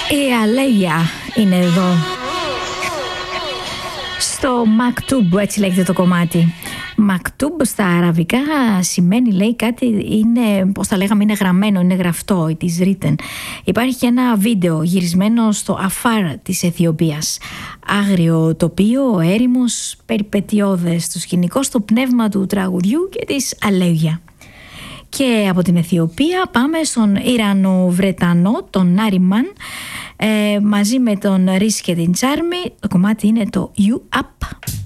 Η Αλέγια είναι εδώ. Στο Maktub, έτσι λέγεται το κομμάτι. Maktub στα αραβικά σημαίνει, λέει, κάτι είναι, πώς θα λέγαμε, είναι γραμμένο, είναι γραφτό, it is written. Υπάρχει και ένα βίντεο γυρισμένο στο Αφάρ της Αιθιοπίας. Άγριο τοπίο, έρημος, περιπετειώδες, το σκηνικό στο πνεύμα του τραγουδιού και της Αλέγια. Και από την Αιθιοπία πάμε στον Ιρανο-Βρετανό, τον Νάριμαν, μαζί με τον Ρίς και την Τσάρμι. Το κομμάτι είναι το You Up.